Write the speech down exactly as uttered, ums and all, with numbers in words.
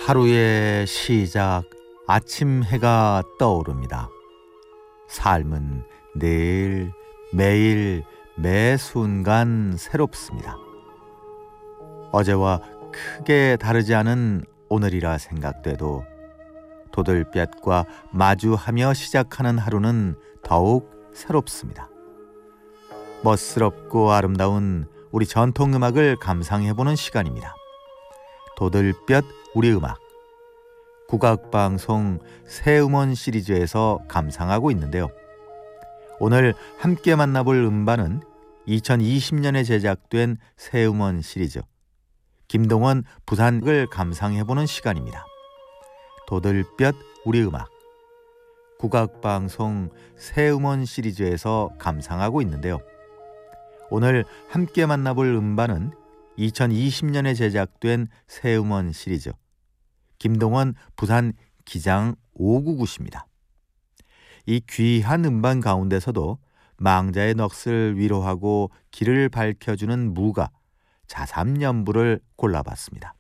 하루의 시작, 아침 해가 떠오릅니다. 삶은 늘, 매일, 매 순간 새롭습니다. 어제와 크게 다르지 않은 오늘이라 생각돼도 도들볕과 마주하며 시작하는 하루는 더욱 새롭습니다. 멋스럽고 아름다운 우리 전통음악을 감상해보는 시간입니다. 도들볕 우리 음악, 국악방송 새음원 시리즈에서 감상하고 있는데요. 오늘 함께 만나볼 음반은 이천이십 년에 제작된 새음원 시리즈 김동원 부산을 감상해보는 시간입니다. 도들볕 우리 음악, 국악방송 새음원 시리즈에서 감상하고 있는데요. 오늘 함께 만나볼 음반은 이천이십 년에 제작된 새음원 시리즈 김동원 부산 기장 오구굿입니다. 이 귀한 음반 가운데서도 망자의 넋을 위로하고 길을 밝혀주는 무가 자삼연부를 골라봤습니다.